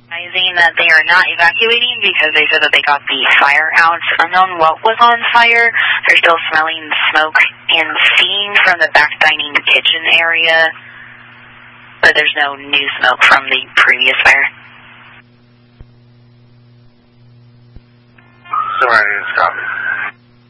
That they are not evacuating because they said that they got the fire out. Unknown what was on fire. They're still smelling smoke and seeing from the back dining kitchen area, but there's no new smoke from the previous fire.